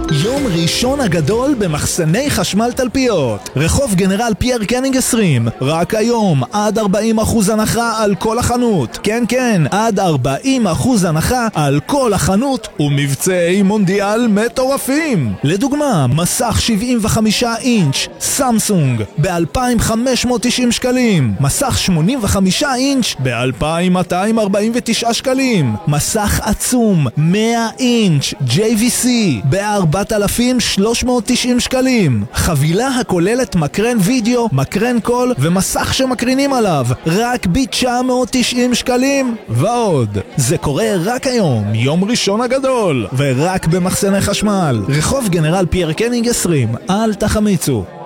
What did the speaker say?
יום ראשון הגדול במחסני חשמל תלפיות. רחוב גנרל פייר קנינג 20. רק היום עד 40% הנחה על כל החנות. כן, עד 40% הנחה על כל החנות ומבצעי מונדיאל מטורפים. לדוגמה, מסך 75 אינץ' סמסונג ב-2,590 שקלים. מסך 85 אינץ' ב-2,249 שקלים. מסך עצום 100 אינץ' JVC ב-4,390 שקלים. חבילה הכוללת מקרן וידאו, מקרן קול ומסך שמקרינים עליו רק ב-990 שקלים ועוד. זה קורה רק היום, יום ראשון הגדול, ורק במחסני חשמל. רחוב גנרל פייר קנינג 20. אל תחמיצו.